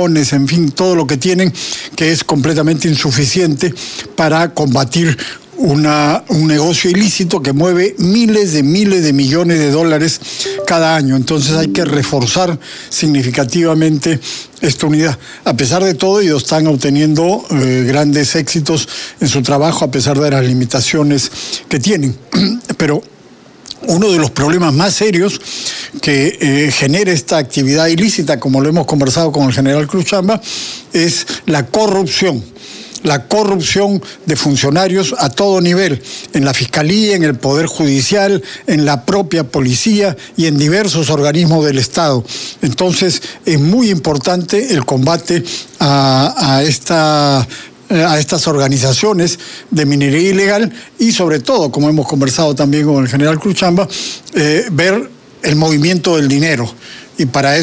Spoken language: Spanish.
aviones, en fin, todo lo que tienen, que es completamente insuficiente para combatir un negocio ilícito que mueve miles de millones de dólares cada año. Entonces hay que reforzar significativamente esta unidad. A pesar de todo, ellos están obteniendo grandes éxitos en su trabajo, a pesar de las limitaciones que tienen. Pero uno de los problemas más serios que genera esta actividad ilícita, como lo hemos conversado con el general Cruz Chamba, es la corrupción. La corrupción de funcionarios a todo nivel, en la Fiscalía, en el Poder Judicial, en la propia policía y en diversos organismos del Estado. Entonces, es muy importante el combate a estas organizaciones de minería ilegal y, sobre todo, como hemos conversado también con el general Cruz Chamba, ver el movimiento del dinero. Y para eso